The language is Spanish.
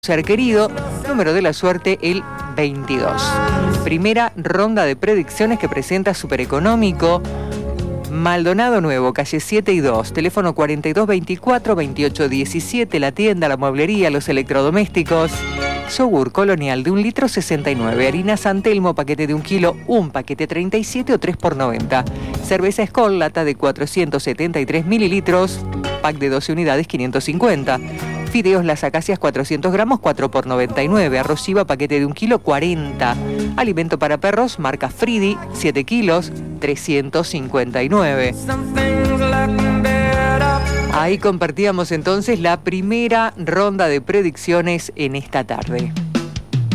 Ser querido, número de la suerte el 22. Primera ronda de predicciones que presenta Supereconómico. Maldonado Nuevo, calle 7 y 2, teléfono 4224-2817, la tienda, la mueblería, los electrodomésticos. Yogur Colonial de 1 litro 69, harina San Telmo, paquete de 1 kilo, un paquete 37 o 3 por 90. Cerveza Skol, lata de 473 mililitros, pack de 12 unidades 550. Fideos Las Acacias 400 gramos, 4 por 99. Arroz Chiva, paquete de 1 kilo, 40. Alimento para perros, marca Fridi, 7 kilos, 359. Ahí compartíamos entonces la primera ronda de predicciones en esta tarde.